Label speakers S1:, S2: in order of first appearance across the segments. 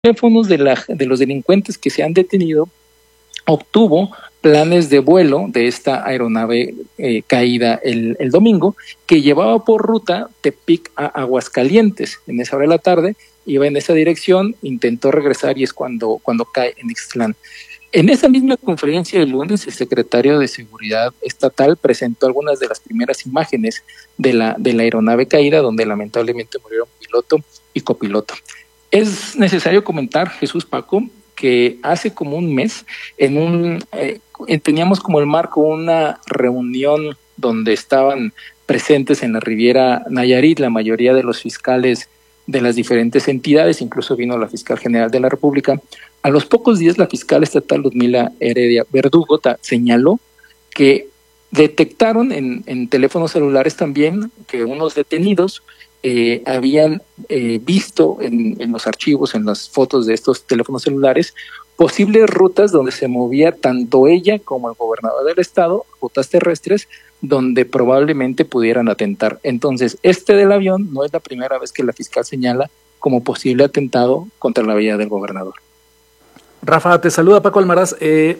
S1: teléfonos de los delincuentes que se han detenido, obtuvo planes de vuelo de esta aeronave caída el domingo, que llevaba por ruta Tepic a Aguascalientes. En esa hora de la tarde iba en esa dirección, intentó regresar y es cuando cae en Ixtlán. En esa misma conferencia del lunes, el secretario de Seguridad Estatal presentó algunas de las primeras imágenes de la aeronave caída, donde lamentablemente murieron piloto y copiloto. Es necesario comentar, Jesús, Paco, que hace como un mes teníamos como el marco una reunión donde estaban presentes en la Riviera Nayarit la mayoría de los fiscales de las diferentes entidades, incluso vino la fiscal general de la República. A los pocos días la fiscal estatal Ludmila Heredia Verdugo señaló que detectaron en teléfonos celulares también que unos detenidos habían visto en los archivos, en las fotos de estos teléfonos celulares, posibles rutas donde se movía tanto ella como el gobernador del estado, rutas terrestres, donde probablemente pudieran atentar. Entonces, del avión no es la primera vez que la fiscal señala como posible atentado contra la vida del gobernador.
S2: Rafa, te saluda Paco Almaraz.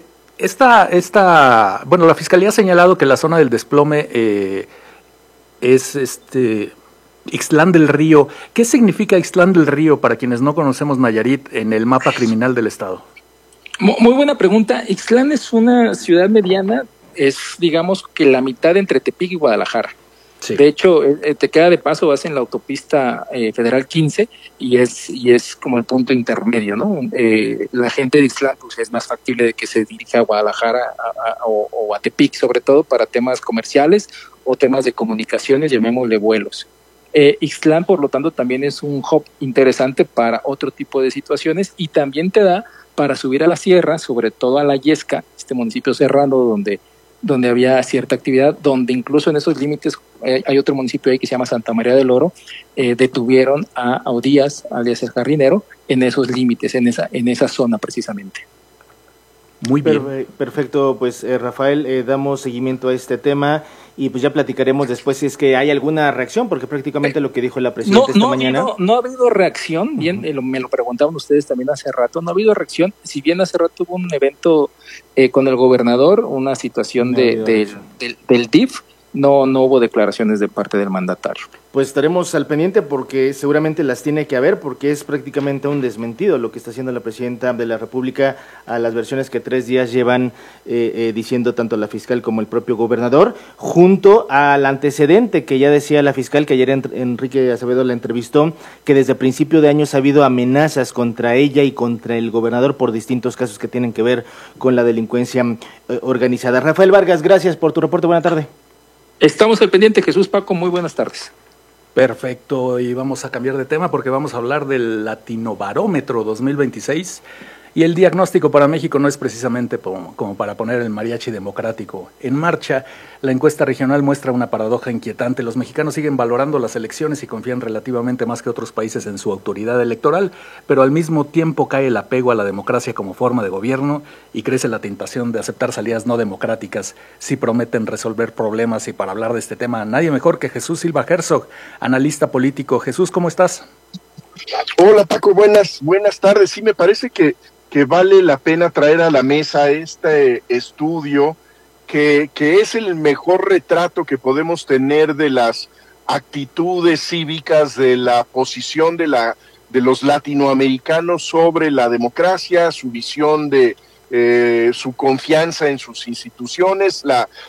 S2: La fiscalía ha señalado que la zona del desplome es Ixtlán del Río. ¿Qué significa Ixtlán del Río para quienes no conocemos Nayarit en el mapa criminal del estado?
S1: Muy buena pregunta. Ixtlán es una ciudad mediana, es digamos que la mitad entre Tepic y Guadalajara. Sí. De hecho, te queda de paso, vas en la autopista Federal 15 y es como el punto intermedio, ¿no? La gente de Ixtlán pues, es más factible de que se dirija a Guadalajara o a Tepic, sobre todo para temas comerciales o temas de comunicaciones, llamémosle vuelos. Ixtlán, por lo tanto, también es un hub interesante para otro tipo de situaciones y también te da para subir a la sierra, sobre todo a la Yesca, este municipio serrano donde había cierta actividad, donde incluso en esos límites hay otro municipio ahí que se llama Santa María del Oro, detuvieron a Audías, alias el jardinero, en esos límites, en esa zona precisamente.
S3: Muy bien. Perfecto, pues Rafael, damos seguimiento a este tema y pues ya platicaremos después si es que hay alguna reacción, porque prácticamente lo que dijo la presidenta esta mañana.
S1: No ha habido reacción, bien, me lo preguntaban ustedes también hace rato, no ha habido reacción, si bien hace rato hubo un evento con el gobernador, una situación del DIF, no hubo declaraciones de parte del mandatario.
S3: Pues estaremos al pendiente porque seguramente las tiene que haber, porque es prácticamente un desmentido lo que está haciendo la presidenta de la República a las versiones que 3 días llevan diciendo tanto la fiscal como el propio gobernador, junto al antecedente que ya decía la fiscal, que ayer Enrique Acevedo la entrevistó, que desde principio de años ha habido amenazas contra ella y contra el gobernador por distintos casos que tienen que ver con la delincuencia organizada. Rafael Vargas, gracias por tu reporte, buena tarde.
S1: Estamos al pendiente, Jesús, Paco, muy buenas tardes.
S2: Perfecto, y vamos a cambiar de tema porque vamos a hablar del Latinobarómetro 2026 y el diagnóstico para México no es precisamente como para poner el mariachi democrático en marcha. La encuesta regional muestra una paradoja inquietante. Los mexicanos siguen valorando las elecciones y confían relativamente más que otros países en su autoridad electoral, pero al mismo tiempo cae el apego a la democracia como forma de gobierno y crece la tentación de aceptar salidas no democráticas si prometen resolver problemas. Y para hablar de este tema, nadie mejor que Jesús Silva Herzog, analista político. Jesús, ¿cómo estás?
S4: Hola Paco, buenas tardes. Sí, me parece que vale la pena traer a la mesa este estudio que es el mejor retrato que podemos tener de las actitudes cívicas, de la posición de los latinoamericanos sobre la democracia, su visión de su confianza en sus instituciones,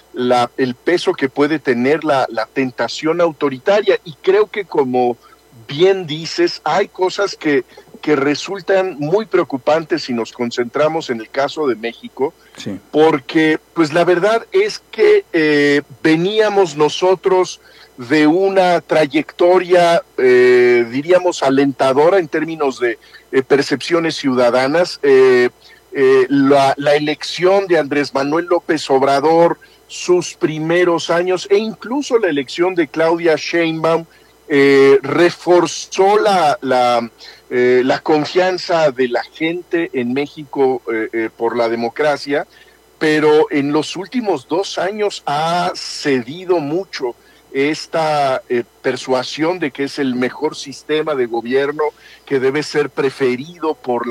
S4: el peso que puede tener la tentación autoritaria. Y creo que, como bien dices, hay cosas que resultan muy preocupantes si nos concentramos en el caso de México, sí. Porque pues la verdad es que veníamos nosotros de una trayectoria, diríamos, alentadora en términos de percepciones ciudadanas. La elección de Andrés Manuel López Obrador, sus primeros años, e incluso la elección de Claudia Sheinbaum, reforzó la confianza de la gente en México por la democracia, pero en los últimos 2 años ha cedido mucho esta persuasión de que es el mejor sistema de gobierno, que debe ser preferido por